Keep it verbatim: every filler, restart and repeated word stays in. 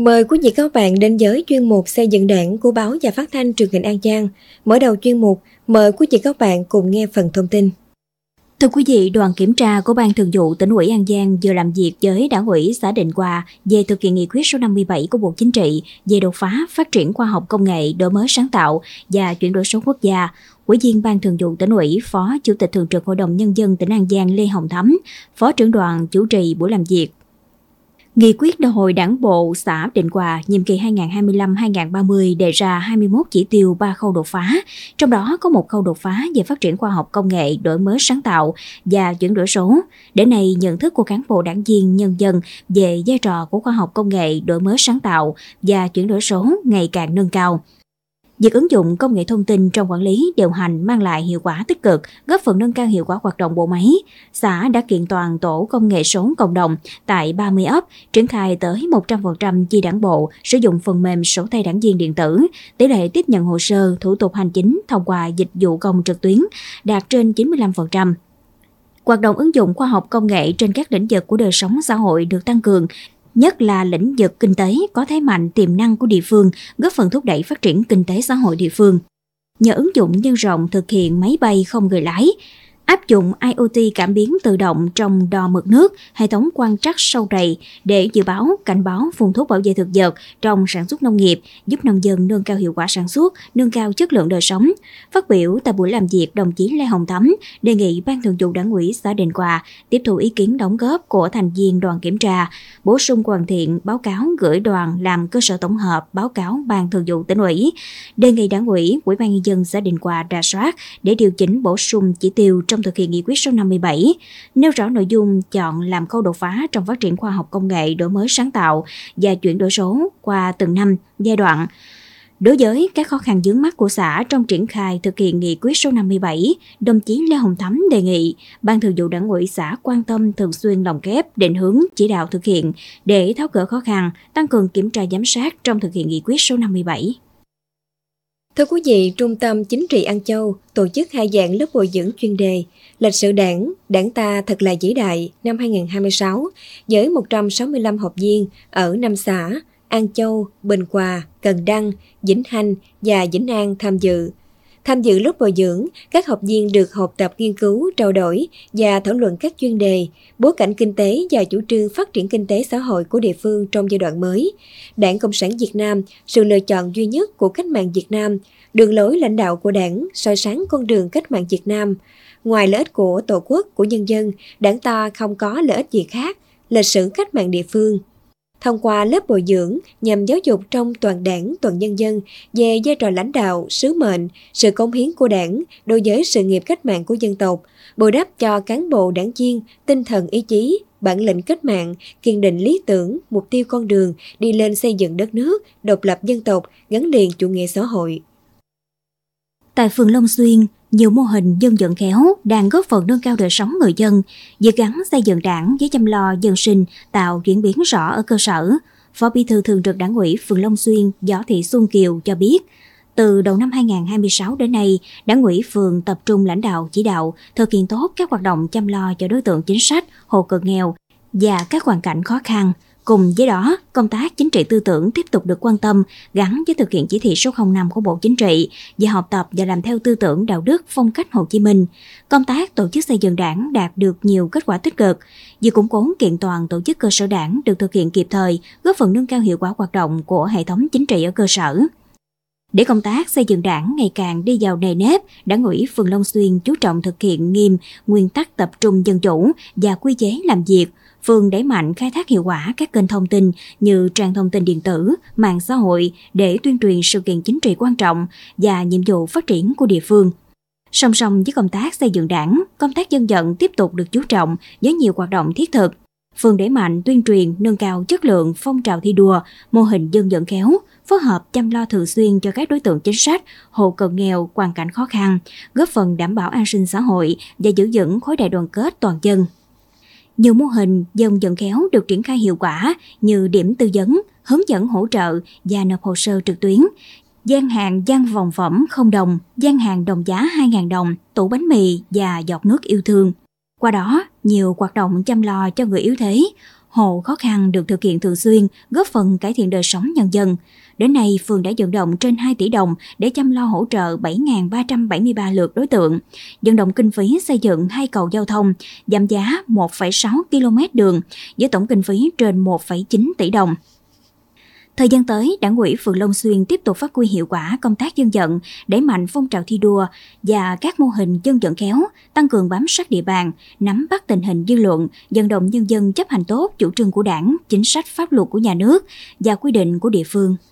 Mời quý vị và các bạn đến với chuyên mục xây dựng Đảng của báo và phát thanh truyền hình An Giang. Mở đầu chuyên mục, mời quý vị và các bạn cùng nghe phần thông tin. Thưa quý vị, đoàn kiểm tra của Ban Thường vụ Tỉnh ủy An Giang vừa làm việc với Đảng ủy xã Định Hòa về thực hiện nghị quyết số năm mươi bảy của Bộ Chính trị về đột phá phát triển khoa học công nghệ, đổi mới sáng tạo và chuyển đổi số quốc gia. Ủy viên Ban Thường vụ Tỉnh ủy, Phó Chủ tịch Thường trực Hội đồng Nhân dân tỉnh An Giang Lê Hồng Thắm, Phó trưởng đoàn chủ trì buổi làm việc. Nghị quyết Đại hội Đảng bộ xã Định Hòa nhiệm kỳ hai nghìn không trăm hai mươi lăm đến hai nghìn không trăm ba mươi đề ra hai mươi mốt chỉ tiêu, ba khâu đột phá, trong đó có một khâu đột phá về phát triển khoa học công nghệ, đổi mới sáng tạo và chuyển đổi số. Đến nay, nhận thức của cán bộ, đảng viên, nhân dân về vai trò của khoa học công nghệ, đổi mới sáng tạo và chuyển đổi số ngày càng nâng cao. Việc ứng dụng công nghệ thông tin trong quản lý, điều hành mang lại hiệu quả tích cực, góp phần nâng cao hiệu quả hoạt động bộ máy. Xã đã kiện toàn tổ công nghệ số cộng đồng tại ba mươi ấp, triển khai tới một trăm phần trăm chi đảng bộ sử dụng phần mềm sổ tay đảng viên điện tử. Tỷ lệ tiếp nhận hồ sơ, thủ tục hành chính thông qua dịch vụ công trực tuyến đạt trên chín mươi lăm phần trăm. Hoạt động ứng dụng khoa học công nghệ trên các lĩnh vực của đời sống xã hội được tăng cường, nhất là lĩnh vực kinh tế có thế mạnh tiềm năng của địa phương, góp phần thúc đẩy phát triển kinh tế xã hội địa phương. Nhờ ứng dụng nhân rộng thực hiện máy bay không người lái, áp dụng I O T cảm biến tự động trong đo mực nước, hệ thống quan trắc sâu rầy để dự báo, cảnh báo phun thuốc bảo vệ thực vật trong sản xuất nông nghiệp, giúp nông dân nâng cao hiệu quả sản xuất, nâng cao chất lượng đời sống. Phát biểu tại buổi làm việc, đồng chí Lê Hồng Thắm đề nghị Ban Thường vụ Đảng ủy xã Định Hòa tiếp thu ý kiến đóng góp của thành viên đoàn kiểm tra, bổ sung hoàn thiện báo cáo gửi đoàn làm cơ sở tổng hợp báo cáo Ban Thường vụ Tỉnh ủy. Đề nghị Đảng ủy, Ủy ban nhân dân xã Định Hòa rà soát để điều chỉnh bổ sung chỉ tiêu trong thực hiện nghị quyết số năm mươi bảy, nêu rõ nội dung chọn làm khâu đột phá trong phát triển khoa học công nghệ, đổi mới sáng tạo và chuyển đổi số qua từng năm, giai đoạn. Đối với các khó khăn vướng mắc của xã trong triển khai thực hiện nghị quyết số năm mươi bảy, đồng chí Lê Hồng Thắm đề nghị Ban Thường vụ Đảng ủy xã quan tâm, thường xuyên lồng ghép, định hướng, chỉ đạo thực hiện để tháo gỡ khó khăn, tăng cường kiểm tra giám sát trong thực hiện nghị quyết số năm mươi bảy. Thưa quý vị, Trung tâm Chính trị An Châu tổ chức hai dạng lớp bồi dưỡng chuyên đề Lịch sử Đảng, Đảng ta thật là vĩ đại năm hai nghìn không trăm hai mươi sáu với một trăm sáu mươi lăm học viên ở năm xã An Châu, Bình Hòa, Cần Đăng, Vĩnh Hành và Vĩnh An tham dự. Tham dự lớp bồi dưỡng, các học viên được học tập nghiên cứu, trao đổi và thảo luận các chuyên đề, bối cảnh kinh tế và chủ trương phát triển kinh tế xã hội của địa phương trong giai đoạn mới, Đảng Cộng sản Việt Nam, sự lựa chọn duy nhất của cách mạng Việt Nam, đường lối lãnh đạo của Đảng, soi sáng con đường cách mạng Việt Nam. Ngoài lợi ích của Tổ quốc, của nhân dân, Đảng ta không có lợi ích gì khác, lịch sử cách mạng địa phương. Thông qua lớp bồi dưỡng nhằm giáo dục trong toàn Đảng, toàn nhân dân về vai trò lãnh đạo, sứ mệnh, sự cống hiến của Đảng đối với sự nghiệp cách mạng của dân tộc, bồi đắp cho cán bộ đảng viên tinh thần ý chí, bản lĩnh cách mạng, kiên định lý tưởng, mục tiêu con đường đi lên xây dựng đất nước, độc lập dân tộc, gắn liền chủ nghĩa xã hội. Tại phường Long Xuyên, nhiều mô hình dân vận khéo đang góp phần nâng cao đời sống người dân, việc gắn xây dựng Đảng với chăm lo dân sinh tạo chuyển biến rõ ở cơ sở. Phó Bí thư Thường trực Đảng ủy phường Long Xuyên Võ Thị Xuân Kiều cho biết, từ đầu năm hai nghìn không trăm hai mươi sáu đến nay, Đảng ủy phường tập trung lãnh đạo chỉ đạo thực hiện tốt các hoạt động chăm lo cho đối tượng chính sách, hộ cận nghèo và các hoàn cảnh khó khăn. Cùng với đó, công tác chính trị tư tưởng tiếp tục được quan tâm, gắn với thực hiện chỉ thị số không năm của Bộ Chính trị về học tập và làm theo tư tưởng đạo đức phong cách Hồ Chí Minh. Công tác tổ chức xây dựng Đảng đạt được nhiều kết quả tích cực. Việc củng cố kiện toàn tổ chức cơ sở Đảng được thực hiện kịp thời, góp phần nâng cao hiệu quả hoạt động của hệ thống chính trị ở cơ sở. Để công tác xây dựng Đảng ngày càng đi vào nề nếp, Đảng ủy phường Long Xuyên chú trọng thực hiện nghiêm nguyên tắc tập trung dân chủ và quy chế làm việc. Phường đẩy mạnh khai thác hiệu quả các kênh thông tin như trang thông tin điện tử, mạng xã hội để tuyên truyền sự kiện chính trị quan trọng và nhiệm vụ phát triển của địa phương. Song song với công tác xây dựng Đảng, công tác dân vận tiếp tục được chú trọng với nhiều hoạt động thiết thực. Phường đẩy mạnh tuyên truyền nâng cao chất lượng phong trào thi đua, mô hình dân vận khéo, phối hợp chăm lo thường xuyên cho các đối tượng chính sách, hộ cận nghèo, hoàn cảnh khó khăn, góp phần đảm bảo an sinh xã hội và giữ vững khối đại đoàn kết toàn dân. Nhiều mô hình dân vận khéo được triển khai hiệu quả như điểm tư vấn, hướng dẫn hỗ trợ và nộp hồ sơ trực tuyến, gian hàng gian vòng phẩm không đồng, gian hàng đồng giá hai nghìn đồng, tủ bánh mì và giọt nước yêu thương. Qua đó, nhiều hoạt động chăm lo cho người yếu thế, hộ khó khăn được thực hiện thường xuyên, góp phần cải thiện đời sống nhân dân. Đến nay, phường đã vận động trên hai tỷ đồng để chăm lo hỗ trợ bảy nghìn ba trăm bảy mươi ba lượt đối tượng, vận động kinh phí xây dựng hai cầu giao thông, giảm giá một phẩy sáu ki lô mét đường, với tổng kinh phí trên một phẩy chín tỷ đồng. Thời gian tới, Đảng ủy phường Long Xuyên tiếp tục phát huy hiệu quả công tác dân vận, đẩy mạnh phong trào thi đua và các mô hình dân vận khéo, tăng cường bám sát địa bàn, nắm bắt tình hình dư luận, vận động nhân dân chấp hành tốt chủ trương của Đảng, chính sách pháp luật của nhà nước và quy định của địa phương.